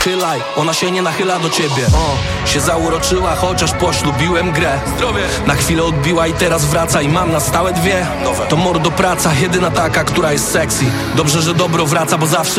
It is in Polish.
nachylaj, ona się nie nachyla do ciebie. Się zauroczyła, chociaż poślubiłem grę. Zdrowie. Na chwilę odbiła i teraz wraca i mam na stałe dwie. To mordo praca, jedyna taka, która jest sexy. Dobrze, że dobro wraca, bo zawsze